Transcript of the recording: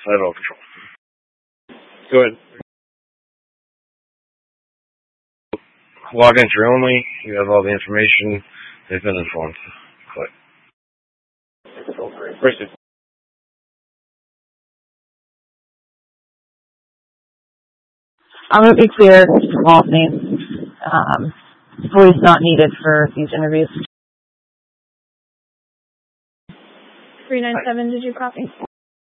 Federal Control. Go ahead. Log entry only. You have all the information. They've been informed. Click. Proceed. I'm going to be clear, small things. Voice not needed for these interviews. 397, did you copy?